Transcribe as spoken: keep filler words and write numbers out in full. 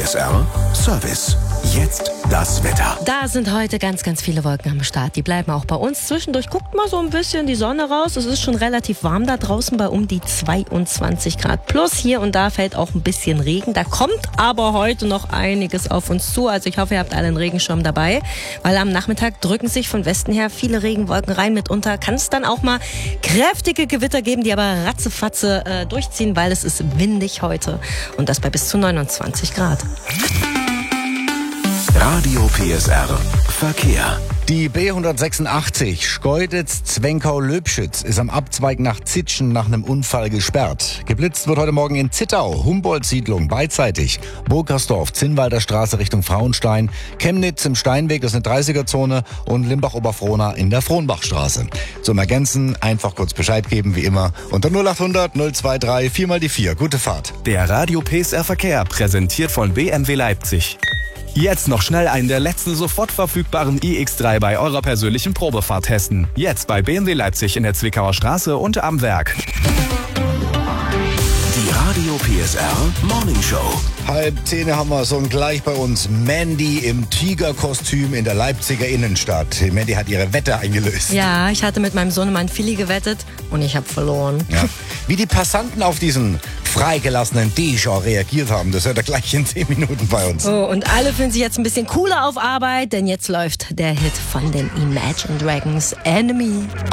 S R Service. Jetzt das Wetter. Da sind heute ganz, ganz viele Wolken am Start. Die bleiben auch bei uns. Zwischendurch guckt mal so ein bisschen die Sonne raus. Es ist schon relativ warm da draußen bei um die zweiundzwanzig Grad plus. Hier und da fällt auch ein bisschen Regen. Da kommt aber heute noch einiges auf uns zu. Also ich hoffe, ihr habt alle einen Regenschirm dabei, weil am Nachmittag drücken sich von Westen her viele Regenwolken rein. Mitunter kann es dann auch mal kräftige Gewitter geben, die aber ratzefatze äh, durchziehen, weil es ist windig heute. Und das bei bis zu neunundzwanzig Grad. Radio P S R Verkehr. Die B hundertsechsundachtzig Schkeuditz-Zwenkau-Löbschütz ist am Abzweig nach Zitschen nach einem Unfall gesperrt. Geblitzt wird heute Morgen in Zittau, Humboldt-Siedlung beidseitig, Burgersdorf, Zinnwalder Straße Richtung Frauenstein, Chemnitz im Steinweg, das ist eine dreißiger-Zone, und Limbach-Oberfrohna in der Frohnbachstraße. Zum Ergänzen einfach kurz Bescheid geben, wie immer, unter null achthundert null drei vier mal die vier. Gute Fahrt. Der Radio P S R Verkehr, präsentiert von B M W Leipzig. Jetzt noch schnell einen der letzten sofort verfügbaren i X drei bei eurer persönlichen Probefahrt testen. Jetzt bei B M W Leipzig in der Zwickauer Straße und am Werk. Die Radio P S R Morning Show. Halb zehn haben wir so und gleich bei uns Mandy im Tigerkostüm in der Leipziger Innenstadt. Mandy hat ihre Wette eingelöst. Ja, ich hatte mit meinem Sohnemann Philly gewettet und ich habe verloren. Ja. Wie die Passanten auf diesen freigelassenen D-Show reagiert haben, das hört er gleich in zehn Minuten bei uns. Oh, und alle fühlen sich jetzt ein bisschen cooler auf Arbeit, denn jetzt läuft der Hit von den Imagine Dragons, Enemy.